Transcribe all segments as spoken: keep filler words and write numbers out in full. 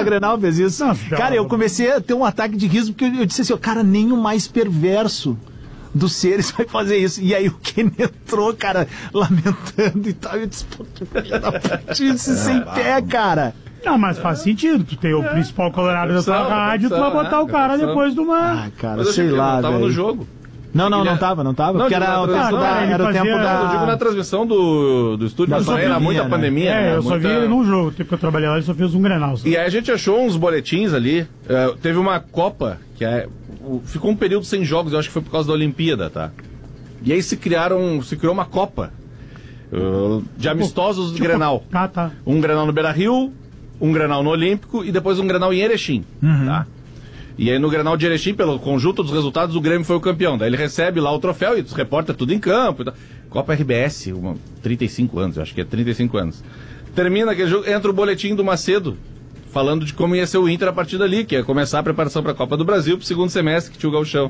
dupla Grenal fez isso. Não, cara, eu comecei a ter um ataque de riso, porque eu, eu disse assim, ó, cara, nem o mais perverso dos seres vai fazer isso. E aí o Kenny entrou, cara, lamentando e tal. Eu disse, pô, que filha da putice sem pé, cara. Não, mas faz sentido. Tu tem o principal colorado da tua rádio, tu vai botar o cara depois de uma... Ah, cara, sei lá, tava velho. no jogo. Não, não, não tava, não tava. Não, porque era o na tempo transmissão, da... ele Era o fazia- tempo da... Eu digo na transmissão do, do estúdio, mas Da era pandemia, muita né? pandemia. É, né? eu só Muita- vi ele num jogo. O tempo que eu trabalhei lá, ele só fez um Grenal. Só. E aí a gente achou uns boletins ali. Uh, teve uma Copa, que é, o- ficou um período sem jogos, eu acho que foi por causa da Olimpíada, tá? E aí se criaram, se criou uma Copa uh, de amistosos do Tipo, Grenal. Ah, tá. Um Grenal no Beira-Rio, um Grenal no Olímpico e depois um Grenal em Erechim, tá? E aí no Grenal de Erechim, pelo conjunto dos resultados, o Grêmio foi o campeão. Daí ele recebe lá o troféu e os repórter tudo em campo e tal. Copa R B S, uma, trinta e cinco anos, eu acho que é trinta e cinco anos. Termina aquele jogo, entra o boletim do Macedo, falando de como ia ser o Inter a partir dali, que ia começar a preparação para a Copa do Brasil pro segundo semestre, que tinha o gauchão.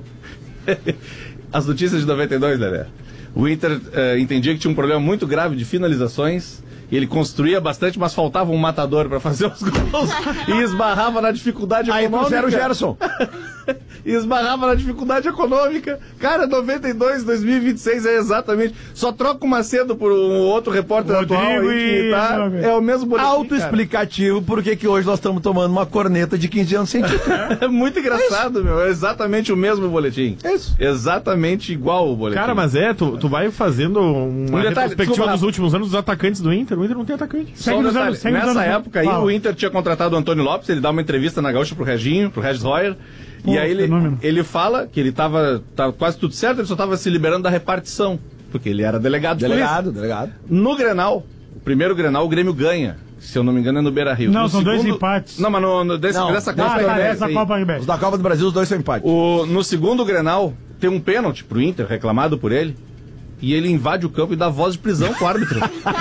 As notícias de noventa e dois, né? O Inter uh, entendia que tinha um problema muito grave de finalizações, e ele construía bastante, mas faltava um matador para fazer os gols, e esbarrava na dificuldade Aí econômica. trouxeram o Gerson. E esbarrava na dificuldade econômica. Cara, noventa e dois, dois mil e vinte e seis é exatamente. Só troca o Macedo por um outro repórter Rodrigo atual aí que e- tá. É o mesmo boletim. Autoexplicativo porque que hoje nós estamos tomando uma corneta de quinze anos sem título. É muito engraçado, meu. É exatamente o mesmo boletim. É isso. Exatamente igual o boletim. Cara, mas é, tu, tu vai fazendo uma Um detalhe, retrospectiva desculpa lá. dos últimos anos dos atacantes do Inter. O Inter não tem atacante. Só Segue um nos detalhe, anos- segue nos nessa anos- época aí, Fala. o Inter tinha contratado o Antônio Lopes, ele dá uma entrevista na Gaúcha pro Reginho, pro Regis Royer, Pô, e aí ele, fenômeno. ele fala que ele tava, tava quase tudo certo, ele só tava se liberando da repartição, porque ele era delegado de Delegado, polícia. delegado. No Grenal, o primeiro Grenal, o Grêmio ganha, se eu não me engano é no Beira-Rio. Não, No são dois empates. Não, mas no, no, desse, Não, dessa ah, Copa Ah, R B tá, S essa aí. Copa R B S. Os da Copa do Brasil, os dois são empate. O, no segundo Grenal, tem um pênalti pro Inter, reclamado por ele, e ele invade o campo e dá voz de prisão pro árbitro.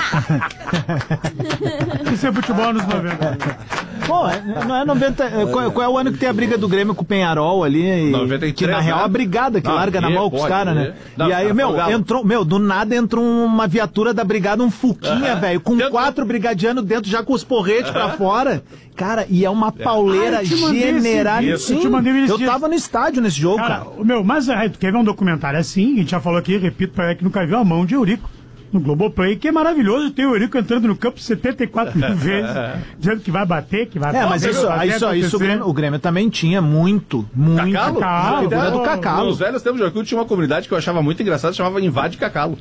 Isso é futebol nos noventa. Pô, é- não é noventa... é, Qual, qual é o ano que tem a briga do Grêmio com o Penharol ali? E, noventa e três, que na real né? é a brigada, que Não, larga na e mão com os pode, caras, né? né? Não, E aí, tá meu, folgado. entrou, meu, do nada entrou uma viatura da brigada, um Fuquinha, velho, com Dentro- quatro brigadianos dentro, já com os porretes pra fora. Cara, e é uma pauleira Ah, eu te mandei esse general. vídeo, Sim, eu te mandei esse eu dia. tava no estádio nesse jogo, Cara, cara. o meu, mas é, tu quer ver um documentário assim? A gente já falou aqui, repito, pra que nunca viu a mão de Eurico no Globoplay, que é maravilhoso. Tem o Eurico entrando no campo setenta e quatro mil vezes, dizendo que vai bater, que vai É, bater. mas que isso, vai isso, isso o, acontecer. Grêmio, o Grêmio também tinha muito, muito. Cacalo? Cacalo, a figura do pô, Cacalo. Nos velhos tempos de Orkut tinha uma comunidade que eu achava muito engraçada, chamava Invade Cacalo.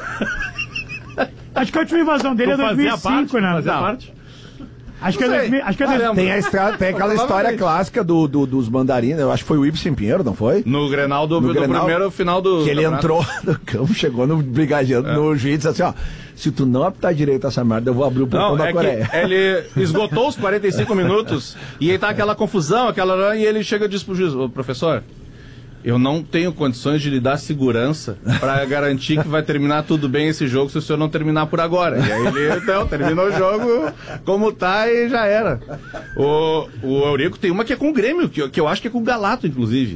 Acho que a última invasão dele é Tu dois mil e fazia parte? cinco, né? Fazia Não. parte? Acho que é Não sei. dois mil, acho que é Ah, dois mil. lembro. Tem, a estra- tem aquela história Provavelmente. clássica do, do- dos mandarinas, eu acho que foi o Ibsen Pinheiro, não foi? No Grenal do, No do Grenal, primeiro final do Que ele campeonato. entrou no campo, chegou no brigadiano, É. no juiz e disse assim, ó, se tu não apitar direito essa merda, eu vou abrir o portão Não, da é Coreia. que ele esgotou os quarenta e cinco minutos e aí tá aquela confusão, aquela e ele chega e diz pro juiz, ô professor, eu não tenho condições de lhe dar segurança pra garantir que vai terminar tudo bem esse jogo se o senhor não terminar por agora. E aí ele, então, terminou o jogo como tá e já era. O, o Eurico tem uma que é com o Grêmio, que, eu- que eu acho que é com o Galato, inclusive.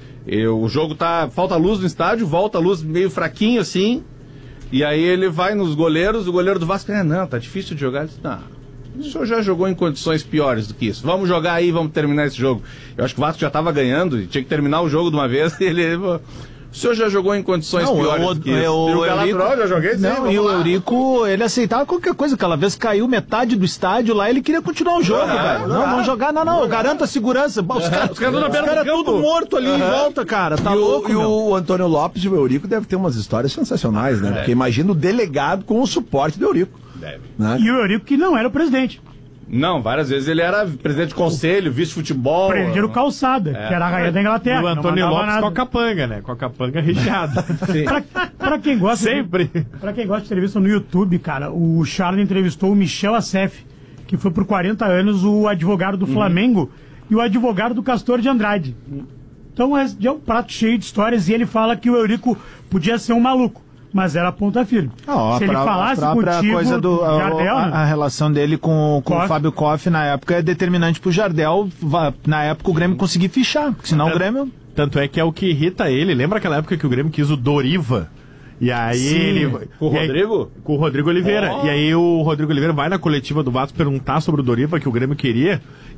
E o jogo tá, falta luz no estádio, volta a luz meio fraquinho assim, e aí ele vai nos goleiros, o goleiro do Vasco, é, não, tá difícil de jogar. Ele diz, não, o senhor já jogou em condições piores do que isso. Vamos jogar aí, vamos terminar esse jogo. Eu acho que o Vasco já estava ganhando e tinha que terminar o jogo de uma vez. E ele, o senhor já jogou em condições Não, piores o- do que isso. o- e o o Galato, Eurico- "Não, já joguei sim, Não, vamos e o lá." Eurico, ele aceitava qualquer coisa. Aquela vez caiu metade do estádio lá, ele queria continuar o jogo, velho. Não, vamos jogar, não, não, eu garanto a segurança. Os caras Os caras estão na beira do cara campo. tudo morto ali em volta, cara. Tá E o, louco, e meu. o Antônio Lopes e o Eurico devem ter umas histórias sensacionais, né? Porque imagina o delegado com o suporte do Eurico. Deve. Né? E o Eurico que não era o presidente. Não, várias vezes ele era presidente de conselho, vice-futebol. Prenderam o Calçada, que era a rainha da Inglaterra. E o não Antônio mandava Lopes nada. com a capanga, né? Com a capanga recheada. Pra, pra quem gosta Sempre. De, pra quem gosta de entrevista no YouTube, cara, o Charlie entrevistou o Michel Assef, que foi por quarenta anos o advogado do Flamengo e o advogado do Castor de Andrade. Então é, é um prato cheio de histórias e ele fala que o Eurico podia ser um maluco, mas era ponta firme. Ah, ó, Se ele a, falasse a própria contigo, coisa do a, Jardel, a, né? a relação dele com, com o Koff. Fábio Koff na época é determinante pro Jardel, va- na época o Grêmio conseguir fichar, porque senão o Grêmio... Tanto é que é o que irrita ele. Lembra aquela época que o Grêmio quis o Doriva? E aí Sim. ele. Com o e aí- Rodrigo? Com o Rodrigo Oliveira. Oh. E aí o Rodrigo Oliveira vai na coletiva do Vasco perguntar sobre o Doriva que o Grêmio queria.